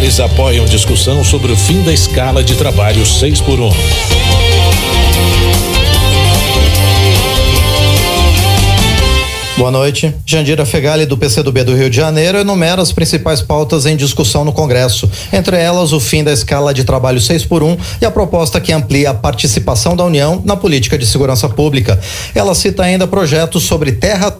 Profissionais apoiam discussão sobre o fim da escala de trabalho 6x1. Boa noite. Jandira Fegali, do PCdoB do Rio de Janeiro, enumera as principais pautas em discussão no Congresso. Entre elas, o fim da escala de trabalho 6x1 e a proposta que amplia a participação da União na política de segurança pública. Ela cita ainda projetos sobre terra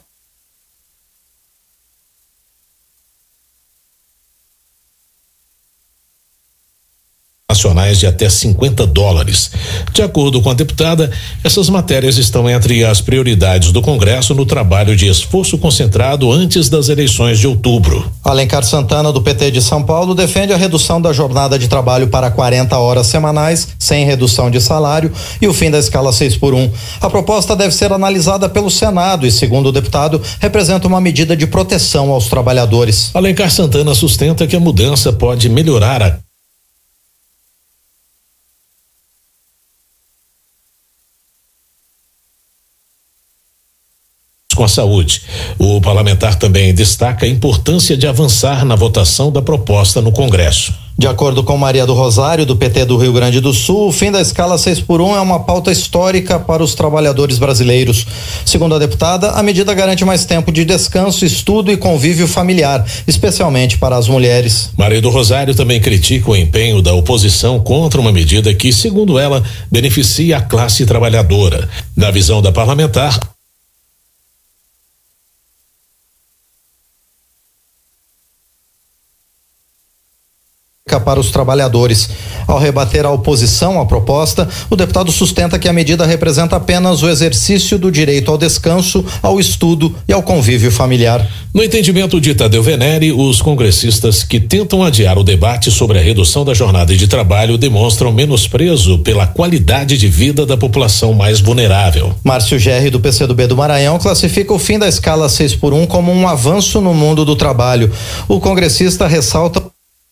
nacionais de até $50. De acordo com a deputada, essas matérias estão entre as prioridades do Congresso no trabalho de esforço concentrado antes das eleições de outubro. Alencar Santana, do PT de São Paulo, defende a redução da jornada de trabalho para 40 horas semanais, sem redução de salário, e o fim da escala 6x1. A proposta deve ser analisada pelo Senado e, segundo o deputado, representa uma medida de proteção aos trabalhadores. Alencar Santana sustenta que a mudança pode melhorar a com a saúde. O parlamentar também destaca a importância de avançar na votação da proposta no Congresso. De acordo com Maria do Rosário, do PT do Rio Grande do Sul, o fim da escala 6x1 é uma pauta histórica para os trabalhadores brasileiros. Segundo a deputada, a medida garante mais tempo de descanso, estudo e convívio familiar, especialmente para as mulheres. Maria do Rosário também critica o empenho da oposição contra uma medida que, segundo ela, beneficia a classe trabalhadora. Na visão da parlamentar, para os trabalhadores. Ao rebater a oposição à proposta, o deputado sustenta que a medida representa apenas o exercício do direito ao descanso, ao estudo e ao convívio familiar. No entendimento de Tadeu Venere, os congressistas que tentam adiar o debate sobre a redução da jornada de trabalho demonstram menosprezo pela qualidade de vida da população mais vulnerável. Márcio Gerri, do PCdoB do Maranhão, classifica o fim da escala 6x1 como um avanço no mundo do trabalho. O congressista ressalta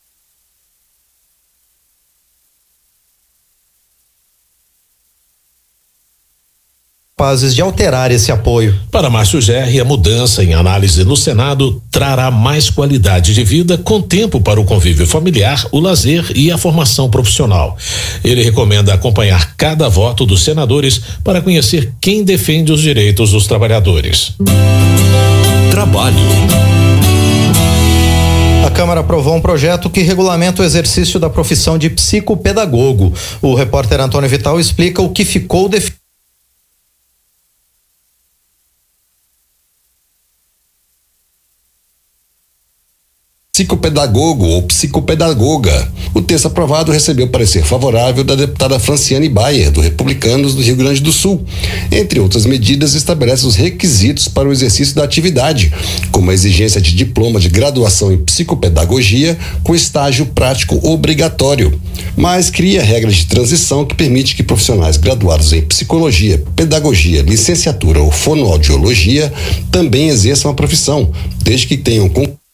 capazes de alterar esse apoio. Para Márcio Gerri, a mudança em análise no Senado trará mais qualidade de vida com tempo para o convívio familiar, o lazer e a formação profissional. Ele recomenda acompanhar cada voto dos senadores para conhecer quem defende os direitos dos trabalhadores. Trabalho. A Câmara aprovou um projeto que regulamenta o exercício da profissão de psicopedagogo. O repórter Antônio Vital explica o que ficou definido. Psicopedagogo ou psicopedagoga. O texto aprovado recebeu parecer favorável da deputada Franciane Bayer, do Republicanos do Rio Grande do Sul. Entre outras medidas, estabelece os requisitos para o exercício da atividade, como a exigência de diploma de graduação em psicopedagogia com estágio prático obrigatório, mas cria regras de transição que permite que profissionais graduados em psicologia, pedagogia, licenciatura ou fonoaudiologia também exerçam a profissão, desde que tenham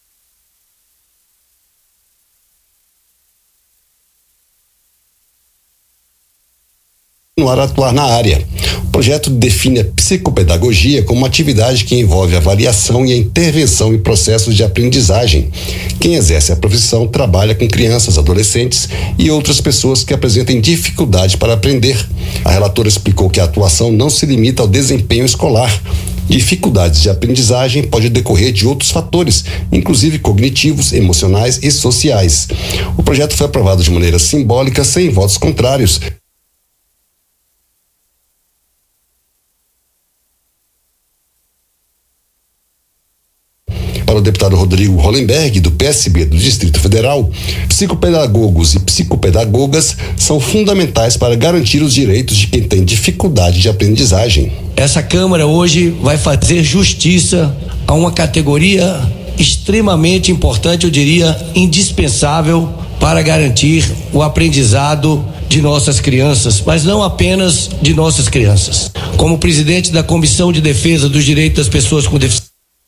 continuar a atuar na área. O projeto define a psicopedagogia como uma atividade que envolve a avaliação e a intervenção em processos de aprendizagem. Quem exerce a profissão trabalha com crianças, adolescentes e outras pessoas que apresentem dificuldade para aprender. A relatora explicou que a atuação não se limita ao desempenho escolar. Dificuldades de aprendizagem podem decorrer de outros fatores, inclusive cognitivos, emocionais e sociais. O projeto foi aprovado de maneira simbólica, sem votos contrários. Para o deputado Rodrigo Hollenberg, do PSB do Distrito Federal, psicopedagogos e psicopedagogas são fundamentais para garantir os direitos de quem tem dificuldade de aprendizagem. Essa Câmara hoje vai fazer justiça a uma categoria extremamente importante, eu diria indispensável, para garantir o aprendizado de nossas crianças, mas não apenas de nossas crianças. Como presidente da Comissão de Defesa dos Direitos das Pessoas com Deficiência,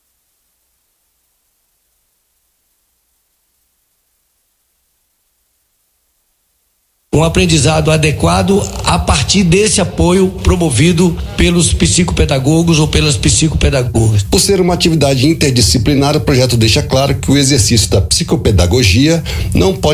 um aprendizado adequado a partir desse apoio promovido pelos psicopedagogos ou pelas psicopedagogas. Por ser uma atividade interdisciplinar, o projeto deixa claro que o exercício da psicopedagogia não pode